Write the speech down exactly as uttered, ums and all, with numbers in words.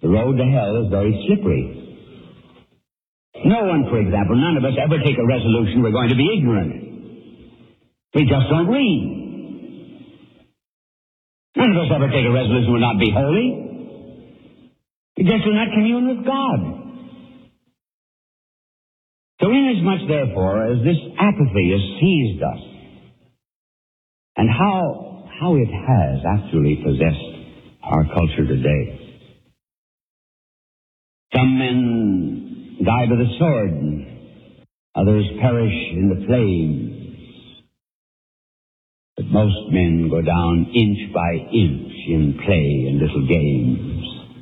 The road to hell is very slippery. No one, for example, none of us ever take a resolution we're going to be ignorant. We just don't read. None of us ever take a resolution we'll not be holy. We just do not commune with God. So inasmuch, therefore, as this apathy has seized us, and how, how it has actually possessed our culture today. Some men die by the sword, others perish in the flames. But most men go down inch by inch in play and little games.